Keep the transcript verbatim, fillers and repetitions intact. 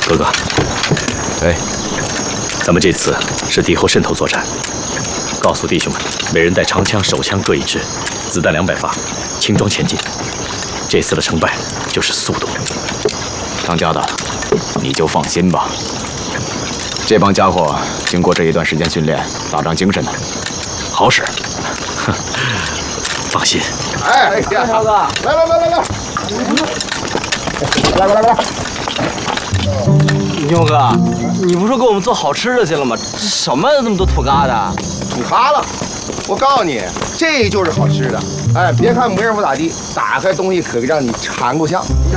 哥哥， 哎， 咱们这次是敌后渗透作战，告诉弟兄们，每人带长枪、手枪各一支，子弹两百发，轻装前进。这次的成败就是速度。 当家的，你就放心吧。这帮家伙经过这一段时间训练，打仗精神呢，好使。 放心。 哎，超哥，来来来来来，来来来来。 牛哥，你不是说给我们做好吃的去了吗？这什么那么多土疙瘩？ 土塌了！我告诉你，这就是好吃的。哎，别看模样不咋地，打开东西可让你馋够呛。